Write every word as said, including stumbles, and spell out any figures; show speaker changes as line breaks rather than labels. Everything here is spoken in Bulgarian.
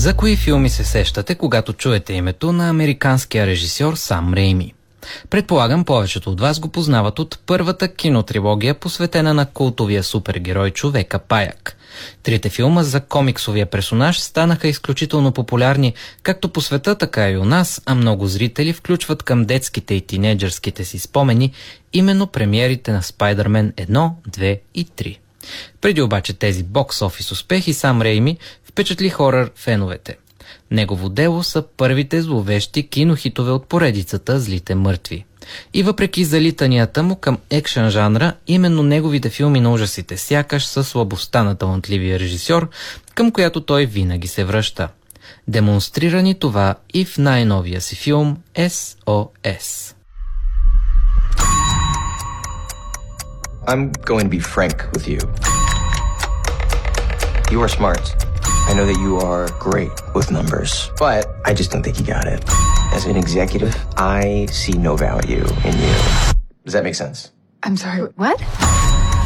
За кои филми се сещате, когато чуете името на американския режисьор Сам Рейми? Предполагам, повечето от вас го познават от първата кинотрилогия, посветена на култовия супергерой Човека-паяк. Трите филма за комиксовия персонаж станаха изключително популярни както по света, така и у нас, а много зрители включват към детските и тинейджърските си спомени именно премиерите на Спайдърмен едно, две и три. Преди обаче тези бокс-офис успехи, Сам Рейми впечатли хорър феновете. Негово дело са първите зловещи кинохитове от поредицата Злите мъртви. И въпреки залитанията му към екшън жанра, именно неговите филми на ужасите сякаш са слабостта на талантливия режисьор, към която той винаги се връща. Демонстрира ни това и в най-новия си филм Ес О Ес.
I'm going to be frank with you. You are smart. I know that you are great with numbers, but I just don't think you got it. As an executive, I see no value in you. Does that make sense?
I'm sorry, what?